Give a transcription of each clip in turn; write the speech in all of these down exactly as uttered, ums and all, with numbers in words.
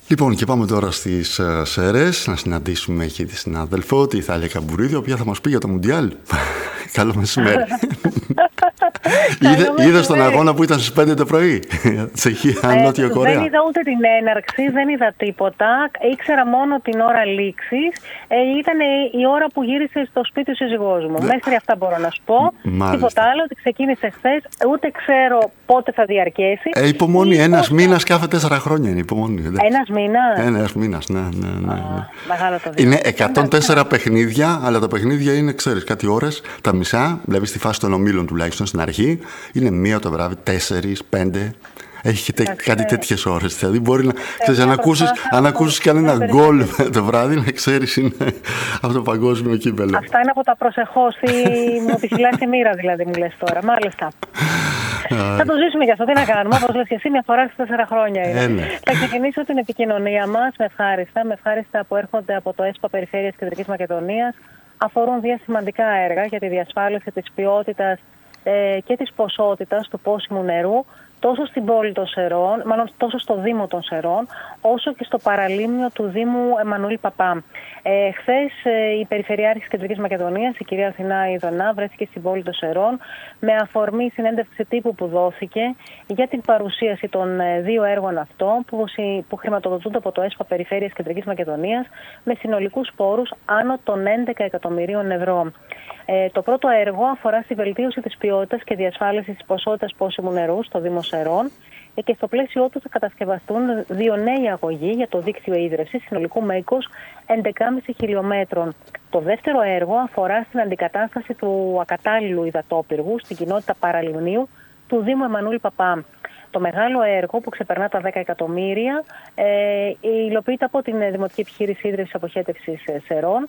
Λοιπόν, και πάμε τώρα στις uh, Σέρρες να συναντήσουμε εκεί τη συνάδελφο, τη Θάλια Καμπουρίδη, η οποία θα μας πει για το Μουντιάλ. Καλό μεσημέρι. Είδε, είδες τον αγώνα που ήταν στις πέντε το πρωί, Τσεχία, ε, Νότιο Κορέα? Δεν είδα ούτε την έναρξη, δεν είδα τίποτα. Ήξερα μόνο την ώρα λήξης. Ε, ήταν η ώρα που γύρισε στο σπίτι ο σύζυγός μου. Μέχρι αυτά μπορώ να σου πω. Μάλιστα. Τίποτα άλλο, ότι ξεκίνησε χθες. Ούτε ξέρω πότε θα διαρκέσει. Ε, υπομονή, ένας πώς... μήνας κάθε τέσσερα χρόνια είναι υπομονή. Ένας μήνας. Ένας μήνας, ναι, ναι, ναι. ναι. Α, μεγάλο το είναι εκατόν τέσσερα παιχνίδια, αλλά τα παιχνίδια είναι, ξέρεις, κάτι ώρες, τα μισά, δηλαδή στη φάση των ομίλων τουλάχιστον στην αρχή, είναι μία το βράδυ, τέσσερις, πέντε. Έχει τε, κάτι τέτοιες ώρες. Δηλαδή μπορεί να ξέρεις, αν ακούσεις, αν ακούσεις κανένα γκολ το βράδυ, να ξέρεις είναι αυτό το παγκόσμιο κύπελλο. Αυτά είναι από τα προσεχώς. Μου τη φυλάει μοίρα, δηλαδή, μου λες τώρα. Μάλιστα. Θα το ζήσουμε γι' αυτό. Τι να κάνουμε. Όπως λες και εσύ, μια φορά στις τέσσερα χρόνια είναι. Ε, ναι. Θα ξεκινήσω την επικοινωνία μας με ευχάριστα. Με ευχάριστα που έρχονται από το ΕΣΠΑ Περιφέρειας Κεντρικής Μακεδονίας. Αφορούν δύο σημαντικά έργα για τη διασφάλιση της ποιότητας ε, και της ποσότητας του πόσιμου νερού, τόσο στην πόλη των Σερών, μάλλον τόσο στο Δήμο των Σερών, όσο και στο παραλίμνιο του Δήμου Εμμανουήλ Παπά. Ε, χθες ε, η Περιφερειάρχης Κεντρικής Μακεδονίας, η κυρία Αθηνά Ιδωνά, βρέθηκε στην πόλη των Σερών με αφορμή συνέντευξη τύπου που δόθηκε για την παρουσίαση των ε, δύο έργων αυτών που, που χρηματοδοτούνται από το ΕΣΠΑ Περιφέρειας Κεντρικής Μακεδονίας με συνολικούς πόρους άνω των έντεκα εκατομμυρίων ευρώ. Ε, το πρώτο έργο αφορά στη βελτίωση της ποιότητας και διασφάλιση της ποσότητας πόσιμου νερού στο Δήμο Σερών ε, και στο πλαίσιο του θα κατασκευαστούν δύο νέοι αγωγοί για το δίκτυο ίδρευσης συνολικού μήκους έντεκα κόμμα πέντε χιλιόμετρων. Το δεύτερο έργο αφορά στην αντικατάσταση του ακατάλληλου υδατόπυργου στην κοινότητα Παραλιμνίου του Δήμου Εμμανουήλ Παπά. Το μεγάλο έργο που ξεπερνά τα δέκα εκατομμύρια ε, υλοποιείται από την Δημοτική Επιχείρηση Ίδρυυσης Αποχέτευσης Σερών.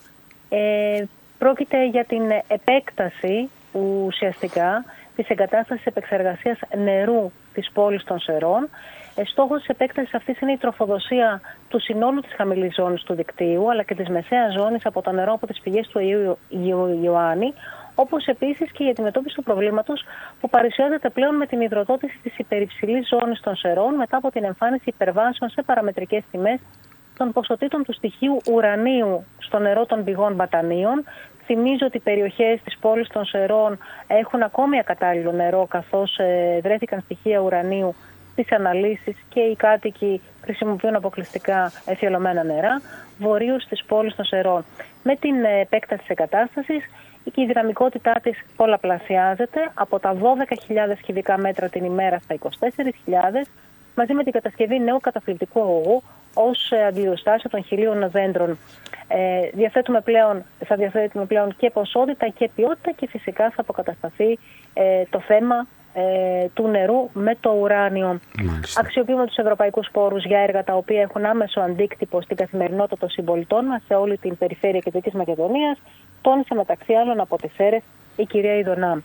Ε, Πρόκειται για την επέκταση ουσιαστικά της εγκατάστασης επεξεργασίας νερού της πόλης των Σερών. Στόχος της επέκτασης αυτής είναι η τροφοδοσία του συνόλου της χαμηλής ζώνης του δικτύου, αλλά και της μεσαίας ζώνης από το νερό από τις πηγές του Αγίου Ιωάννη, όπως επίσης και η αντιμετώπιση του προβλήματος που παρουσιάζεται πλέον με την υδροδότηση της υπερυψηλής ζώνης των Σερών μετά από την εμφάνιση υπερβάσεων σε παραμετρικές τιμές των ποσοτήτων του στοιχείου ουρανίου στο νερό των πηγών Μπατανίων. Θυμίζω ότι οι περιοχές της πόλης των Σερών έχουν ακόμη ακατάλληλο νερό, καθώς ε, βρέθηκαν στοιχεία ουρανίου στις αναλύσεις και οι κάτοικοι χρησιμοποιούν αποκλειστικά αιθιολωμένα νερά βορείως της πόλης των Σερών. Με την ε, επέκταση της εγκατάστασης, η δυναμικότητά της πολλαπλασιάζεται από τα δώδεκα χιλιάδες κυβικά μέτρα την ημέρα στα είκοσι τέσσερις χιλιάδες, μαζί με την κατασκευή νέου καταφλιπτικού αγωγού ως αντιοστάσιο των χιλίων δέντρων. Ε, διαθέτουμε πλέον, θα διαθέτουμε πλέον και ποσότητα και ποιότητα και φυσικά θα αποκατασταθεί ε, το θέμα ε, του νερού με το ουράνιο. Μάλιστα. Αξιοποιούμε τους ευρωπαϊκούς πόρους για έργα τα οποία έχουν άμεσο αντίκτυπο στην καθημερινότητα των συμπολιτών μας σε όλη την περιφέρεια Κεντρικής Μακεδονίας, τόνισε μεταξύ άλλων από τις Σέρρες η κυρία Ιδωνά.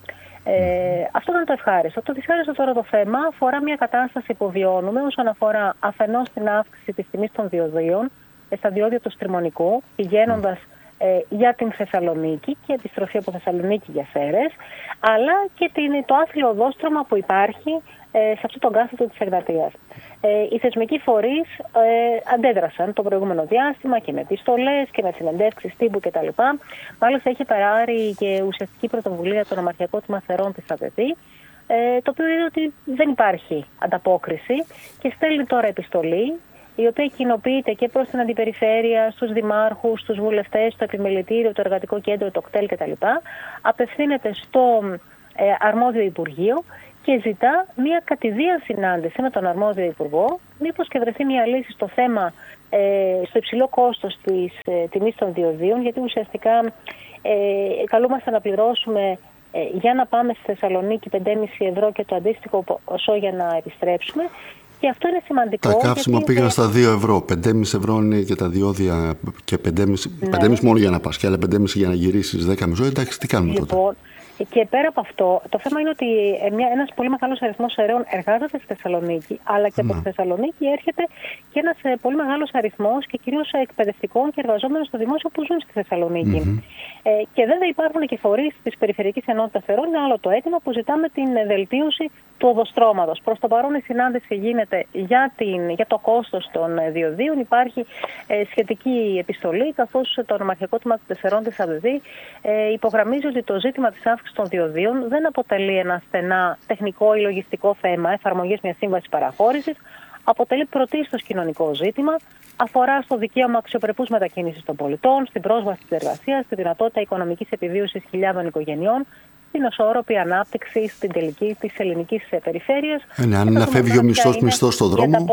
Ε, αυτό ήταν το ευχάριστο. Το δυσχάριστο τώρα το θέμα αφορά μια κατάσταση που βιώνουμε όσον αφορά αφενός την αύξηση της τιμής των διοδίων στα διόδια του Στριμονικού, πηγαίνοντας ε, για την Θεσσαλονίκη και επιστροφή από Θεσσαλονίκη για Σέρρες, αλλά και την, το άθλιο οδόστρωμα που υπάρχει ε, σε αυτό τον κάθετο της Εγνατίας. Ε, οι θεσμικοί φορείς ε, αντέδρασαν το προηγούμενο διάστημα και με επιστολές και με συνεντεύξεις τύπου κτλ. Μάλιστα έχει πάρει και ουσιαστική πρωτοβουλία το Νομαρχιακό Τμήμα Θερών της ΑΔΕΔ, ε, το οποίο είναι ότι δεν υπάρχει ανταπόκριση και στέλνει τώρα επιστολή, η οποία κοινοποιείται και προς την Αντιπεριφέρεια, στους δημάρχους, στους βουλευτές, στο Επιμελητήριο, το Εργατικό Κέντρο, το κτέλ κτλ. Απευθύνεται στο ε, αρμόδιο Υπουργείο και ζητά μια κατηδίαν συνάντηση με τον αρμόδιο Υπουργό, μήπως και βρεθεί μια λύση στο θέμα, ε, στο υψηλό κόστος της ε, τιμής των διοδίων, γιατί ουσιαστικά ε, καλούμαστε να πληρώσουμε ε, για να πάμε στη Θεσσαλονίκη πέντε κόμμα πέντε ευρώ και το αντίστοιχο ποσό για να επιστρέψουμε. Και αυτό είναι σημαντικό. Τα καύσιμα γιατί... πήγαν στα δύο ευρώ. πέντε κόμμα πέντε ευρώ είναι και τα διόδια και πέντε κόμμα πέντε ναι. μόνο για να πας και άλλα πέντε κόμμα πέντε για να γυρίσεις δέκα ευρώ. Εντάξει, τι κάνουμε λοιπόν, τότε. Και πέρα από αυτό, το θέμα είναι ότι μια, ένας πολύ μεγάλος αριθμός Σεραίων εργάζεται στη Θεσσαλονίκη, αλλά και από τη Θεσσαλονίκη έρχεται και ένας πολύ μεγάλος αριθμός και κυρίως εκπαιδευτικών και εργαζόμενων στο δημόσιο που ζουν στη Θεσσαλονίκη. Mm-hmm. Ε, και βέβαια υπάρχουν και φορείς της Περιφερειακής Ενότητας Σερών, είναι άλλο το αίτημα που ζητάμε την βελτίωση του οδοστρώματος. Προς το παρόν η συνάντηση γίνεται για, την, για το κόστος των διοδίων. Υπάρχει ε, σχετική επιστολή, καθώς το Ονομαρχιακό Τμήμα των Τεσσερών της ΑΔΔ ε, υπογραμμίζει ότι το ζήτημα της αύξησης των διοδίων δεν αποτελεί ένα στενά τεχνικό ή λογιστικό θέμα εφαρμογής μιας σύμβασης παραχώρησης, αποτελεί πρωτίστως κοινωνικό ζήτημα, αφορά στο δικαίωμα αξιοπρεπούς μετακίνησης των πολιτών, στην πρόσβαση της εργασίας, στη δυνατότητα οικονομικής επιβίωσης χιλιάδων οικογενειών, την ισόρροπη ανάπτυξη στην τελική της ελληνικής περιφέρειας. Ε, ναι, αν να φεύγει ο μισθός μισθός στο δρόμο.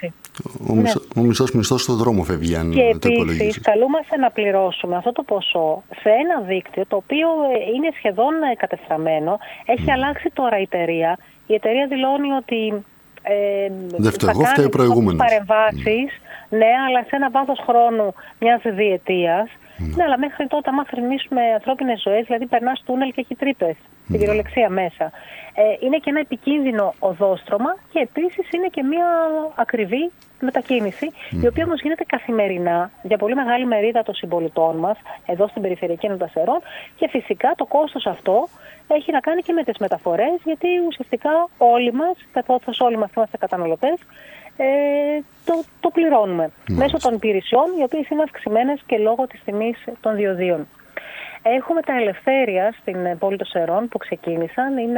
Ο, ναι. μισθό, ο μισθός μισθός στο δρόμο φεύγει, αν και το υπολογίσεις. επίσης καλούμαστε να πληρώσουμε αυτό το ποσό σε ένα δίκτυο το οποίο είναι σχεδόν κατεστραμμένο. Έχει mm. αλλάξει τώρα η εταιρεία. Η εταιρεία δηλώνει ότι Ε, Δεύτερο, θα κάνει τις παρεμβάσεις, mm. ναι, αλλά σε ένα βάθος χρόνου μιας διετίας. Mm. Ναι, αλλά μέχρι τότε, άμα θρηνήσουμε ανθρώπινες ζωές, δηλαδή περνάς τούνελ και έχει τρύπες, mm. στην κυριολεξία μέσα. Ε, είναι και ένα επικίνδυνο οδόστρωμα και επίσης είναι και μια ακριβή μετακίνηση, mm. η οποία όμως γίνεται καθημερινά για πολύ μεγάλη μερίδα των συμπολιτών μας, εδώ στην περιφερειακή των Τεσσερών, και φυσικά το κόστος αυτό έχει να κάνει και με τις μεταφορές, γιατί ουσιαστικά όλοι μας, καθώς όλοι μας είμαστε καταναλωτές, ε, το, το πληρώνουμε mm. μέσω των υπηρεσιών, οι οποίες είναι αυξημένες και λόγω της τιμής των διοδίων. Έχουμε τα ελευθέρια στην πόλη των Σερών που ξεκίνησαν. Είναι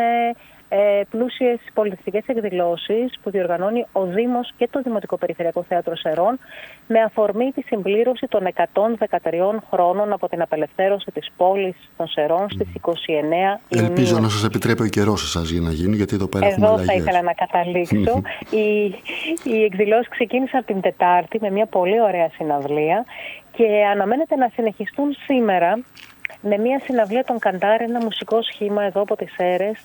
ε, πλούσιες πολιτιστικές εκδηλώσεις που διοργανώνει ο Δήμος και το Δημοτικό Περιφερειακό Θέατρο Σερών, με αφορμή τη συμπλήρωση των εκατόν δεκατρία χρόνων από την απελευθέρωση της πόλης των Σερών στις είκοσι εννέα Ιουνίου. Ελπίζω να σας επιτρέπει ο καιρός σας για να γίνει, γιατί εδώ πέρα έχουμε Εδώ αλλαγές. θα ήθελα να καταλήξω. οι, οι εκδηλώσεις ξεκίνησαν την Τετάρτη με μια πολύ ωραία συναυλία και αναμένεται να συνεχιστούν σήμερα με μια συναυλία των Καντάρ, ένα μουσικό σχήμα εδώ από τις Σέρρες,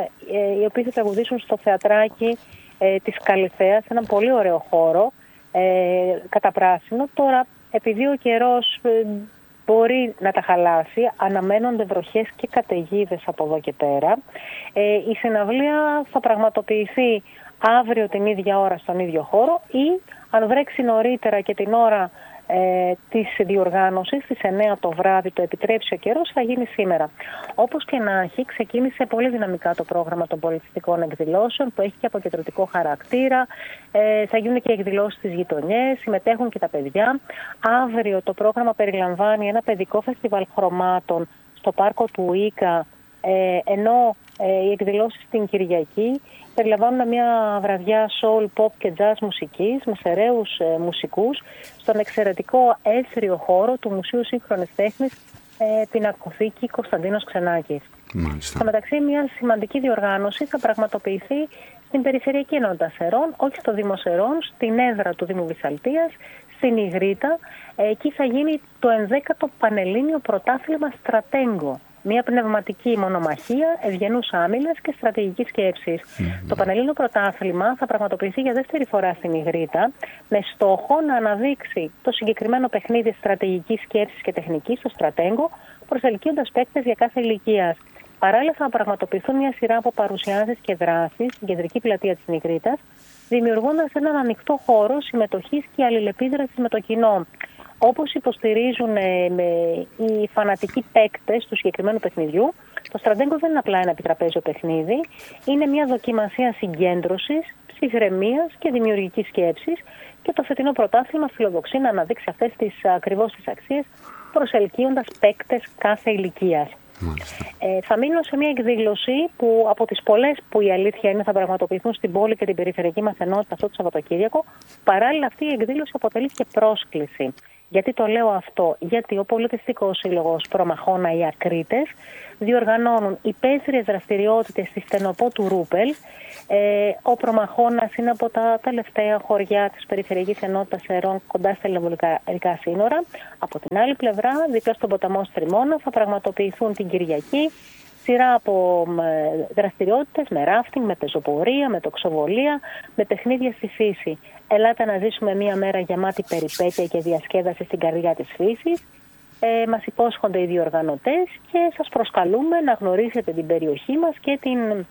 οι οποίοι θα τραγουδήσουν στο θεατράκι ε, της Καλυθέας, έναν πολύ ωραίο χώρο, ε, κατά πράσινο. Τώρα, επειδή ο καιρός ε, μπορεί να τα χαλάσει, αναμένονται βροχές και καταιγίδες από εδώ και πέρα. Ε, η συναυλία θα πραγματοποιηθεί αύριο την ίδια ώρα στον ίδιο χώρο, ή αν βρέξει νωρίτερα και την ώρα Ε, της διοργάνωσης, στις εννέα το βράδυ, το επιτρέψει ο καιρός, θα γίνει σήμερα. Όπως και να έχει, ξεκίνησε πολύ δυναμικά το πρόγραμμα των πολιτιστικών εκδηλώσεων, που έχει και αποκεντρωτικό χαρακτήρα. Ε, θα γίνουν και εκδηλώσεις στις γειτονιές, συμμετέχουν και τα παιδιά. Αύριο το πρόγραμμα περιλαμβάνει ένα παιδικό φεστιβάλ χρωμάτων στο πάρκο του Ίκα, ε, ενώ ε, οι εκδηλώσεις την Κυριακή περιλαμβάνουν μια βραδιά soul, pop και jazz μουσικής με σεραίους ε, μουσικούς στον εξαιρετικό αίθριο χώρο του Μουσείου Σύγχρονης Τέχνης ε, Πινακοθήκη Κωνσταντίνος Ξενάκης. Μάλιστα. Στο μεταξύ, μια σημαντική διοργάνωση θα πραγματοποιηθεί στην Περιφερειακή Ενότητα Σερών, όχι στο Δήμο Σερών, στην έδρα του Δήμου Βυσσαλτίας, στην Ιγρήτα. Ε, εκεί θα γίνει το ενδέκατο Πανελλήνιο Πρωτάθλημα Στρατέγκο. Μια πνευματική μονομαχία ευγενούς άμυλας και στρατηγικής σκέψης. Mm-hmm. Το Πανελλήνιο Πρωτάθλημα θα πραγματοποιηθεί για δεύτερη φορά στην Ιγρήτα, με στόχο να αναδείξει το συγκεκριμένο παιχνίδι στρατηγικής σκέψης και τεχνικής στο Στρατέγκο, προσελκύοντας παίκτες για κάθε ηλικία. Παράλληλα, θα πραγματοποιηθούν μια σειρά από παρουσιάσεις και δράσεις στην κεντρική πλατεία της Ιγρήτας, δημιουργώντας έναν ανοιχτό χώρο συμμετοχής και αλληλεπίδρασης με το κοινό. Όπως υποστηρίζουν ε, με, οι φανατικοί παίκτες του συγκεκριμένου παιχνιδιού, το Στρατέγκο δεν είναι απλά ένα επιτραπέζιο παιχνίδι, είναι μια δοκιμασία συγκέντρωσης, ψυχραιμίας και δημιουργικής σκέψης, και το φετινό πρωτάθλημα φιλοδοξεί να αναδείξει αυτές τις ακριβώς τις αξίες, προσελκύοντας παίκτες κάθε ηλικίας. Ε, θα μείνω σε μια εκδήλωση που από τις πολλές που η αλήθεια είναι θα πραγματοποιηθούν στην πόλη και την περιφερειακή μας ενότητα αυτό το Σαββατοκύριακο. Παράλληλα, αυτή η εκδήλωση αποτελεί και πρόσκληση. Γιατί το λέω αυτό? Γιατί ο Πολιτιστικός Σύλλογος Προμαχώνα, οι Ακρίτες, διοργανώνουν υπαίθριες δραστηριότητες στη στενοπό του Ρούπελ. Ε, ο Προμαχώνας είναι από τα τελευταία χωριά της Περιφερειακής Ενότητας Σερών, κοντά στα ελληνοβουλγαρικά σύνορα. Από την άλλη πλευρά, δίπλα στον ποταμό Στριμώνα, θα πραγματοποιηθούν την Κυριακή σειρά από δραστηριότητες με ράφτινγκ, με πεζοπορία, με τοξοβολία, με παιχνίδια στη φύση. Ελάτε να ζήσουμε μία μέρα γεμάτη περιπέτεια και διασκέδαση στην καρδιά της φύσης. Ε, μας υπόσχονται οι διοργανωτές και σας προσκαλούμε να γνωρίσετε την περιοχή μας και την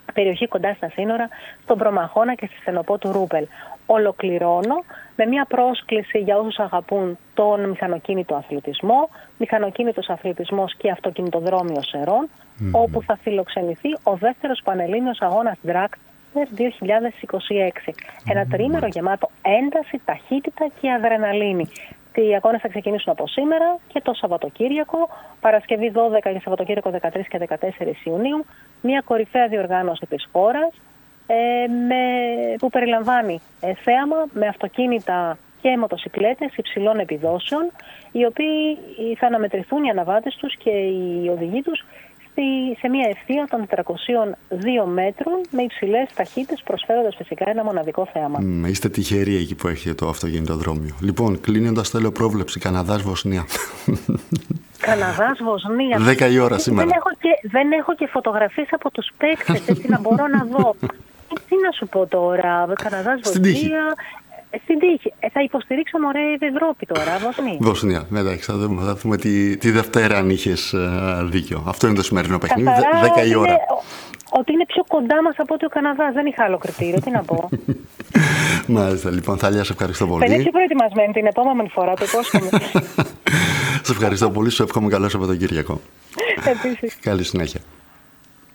περιοχή κοντά στα σύνορα, στον Προμαχώνα και στη στενοπό του Ρούπελ. Ολοκληρώνω με μια πρόσκληση για όσους αγαπούν τον μηχανοκίνητο αθλητισμό, μηχανοκίνητος αθλητισμός και αυτοκινητοδρόμιο Σερών, mm-hmm. όπου θα φιλοξενηθεί ο δεύτερος πανελλήνιος αγώνας Dragster δύο χιλιάδες είκοσι έξι. Mm-hmm. Ένα τριήμερο γεμάτο ένταση, ταχύτητα και αδρεναλίνη. Οι αγώνες θα ξεκινήσουν από σήμερα και το Σαββατοκύριακο, Παρασκευή δώδεκα και Σαββατοκύριακο δεκατρείς και δεκατέσσερις Ιουνίου, μια κορυφαία διοργάνωση της χώρας, ε, με, που περιλαμβάνει ε, θέαμα με αυτοκίνητα και μοτοσικλέτες υψηλών επιδόσεων, οι οποίοι θα αναμετρηθούν οι αναβάτες τους και οι οδηγοί τους στη, σε μια ευθεία των τετρακοσίων δύο μέτρων με υψηλές ταχύτητες, προσφέροντας φυσικά ένα μοναδικό θέαμα. Mm, είστε τυχεροί εκεί που έχετε το αυτοκινητοδρόμιο. Λοιπόν, κλείνοντας, θέλω πρόβλεψη Καναδάς Βοσνία. Καναδάς Βοσνία. Δέκα η ώρα σήμερα. Δεν έχω και, δεν έχω και φωτογραφίες από τους παίκτες, έτσι να μπορώ να δω. Τι να σου πω τώρα, Καναδάς Βοσνία. Στην τύχη. Ε, θα υποστηρίξω μωρέ Ευρώπη τώρα, Βοσνία. Βοσνία, εντάξει, θα δούμε, θα δούμε τη, τη Δευτέρα αν είχες uh, δίκιο. Αυτό είναι το σημερινό παιχνίδι, δέκα η ώρα. Είναι, ότι είναι πιο κοντά μας από ότι ο Καναδάς, δεν είχα άλλο κριτήριο, τι να πω. Μάλιστα, λοιπόν, Θάλια, σε ευχαριστώ πολύ. Θα είναι πιο προετοιμασμένη την επόμενη φορά, το υπόσχομαι. Σε ευχαριστώ πολύ, σου εύχομαι καλό Σαββατοκύριακο. Επίσης. Καλή συνέχεια.